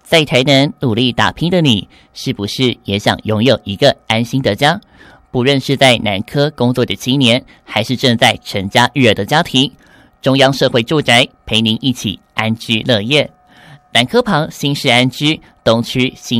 在台南努力打拼的你，是不是也想拥有一个安心的家？不论是在南科工作的青年，还是正在成家育儿的家庭，中央社会住宅陪您一起安居乐业。南科旁新市安居，东区新